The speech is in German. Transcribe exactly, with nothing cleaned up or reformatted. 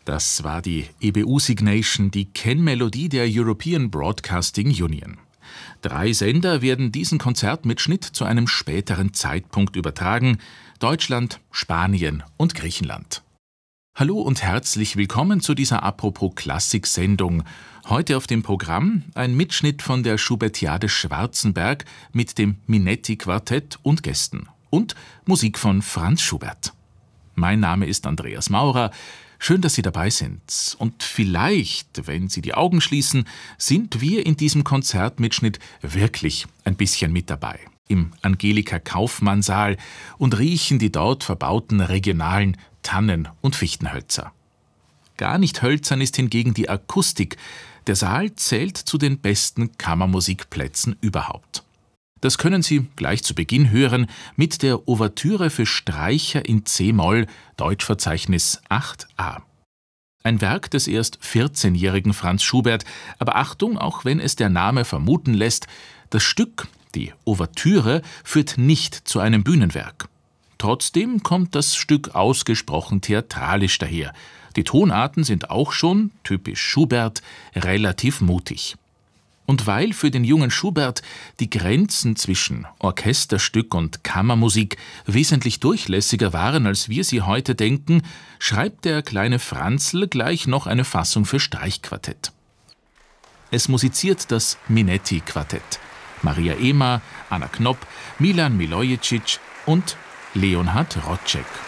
Das war die E B U-Signation, die Kennmelodie der European Broadcasting Union. Drei Sender werden diesen Konzertmitschnitt zu einem späteren Zeitpunkt übertragen: Deutschland, Spanien und Griechenland. Hallo und herzlich willkommen zu dieser Apropos Klassik-Sendung. Heute auf dem Programm ein Mitschnitt von der Schubertiade Schwarzenberg mit dem Minetti-Quartett und Gästen und Musik von Franz Schubert. Mein Name ist Andreas Maurer. Schön, dass Sie dabei sind. Und vielleicht, wenn Sie die Augen schließen, sind wir in diesem Konzertmitschnitt wirklich ein bisschen mit dabei. Im Angelika-Kaufmann-Saal und riechen die dort verbauten regionalen Tannen- und Fichtenhölzer. Gar nicht hölzern ist hingegen die Akustik. Der Saal zählt zu den besten Kammermusikplätzen überhaupt. Das können Sie gleich zu Beginn hören mit der Ouvertüre für Streicher in C-Moll, Deutschverzeichnis acht a. Ein Werk des erst vierzehnjährigen Franz Schubert, aber Achtung, auch wenn es der Name vermuten lässt, das Stück, die Ouvertüre, führt nicht zu einem Bühnenwerk. Trotzdem kommt das Stück ausgesprochen theatralisch daher. Die Tonarten sind auch schon, typisch Schubert, relativ mutig. Und weil für den jungen Schubert die Grenzen zwischen Orchesterstück und Kammermusik wesentlich durchlässiger waren, als wir sie heute denken, schreibt der kleine Franzl gleich noch eine Fassung für Streichquartett. Es musiziert das Minetti-Quartett. Maria Ema, Anna Knopp, Milan Milojicic und Leonhard Roczek.